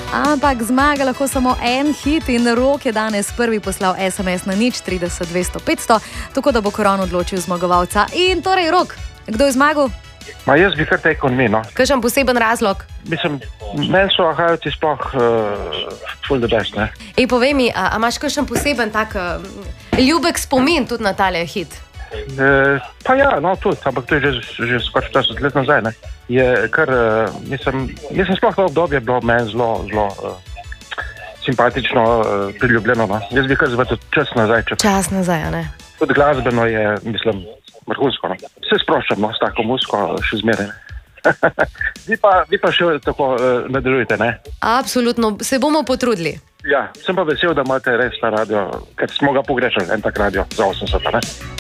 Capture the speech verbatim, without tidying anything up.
Ampak zmaga lahko samo en hit in Rok je danes prvi poslal es em es na nič trideset dvesto petsto, tako da bo Koron odločil zmagovalca. In torej, Rok, kdo je zmagal? Ma jaz bi kar tekel mi, no. Kakšen poseben razlog? Mislim, meni so ahajovci sploh uh, full the best, ne. Ej, povej mi, a, a imaš kakšen poseben tak uh, ljubek spomin tudi na tale hit? E, pa ja, no, tudi, ampak to je že, že skoraj štirideset let nazaj, ne. Je kar, uh, mislim, mislim sploh to obdobje bilo meni zelo, zelo uh, simpatično, uh, priljubljeno, no. Jaz bi kar zvrtil čas nazaj. Če... Čas nazaj, a ne? Tudi glasbeno je, mislim, vrhunsko, no. Se sproščam, no, s tako muziko še zmeraj, ne. vi, pa, vi pa še tako uh, nadaljujete, ne? Absolutno, se bomo potrudili. Ja, sem pa vesel, da imate res ta radio, ker smo ga pogrešali, en tak radio za osemdeseta, ne?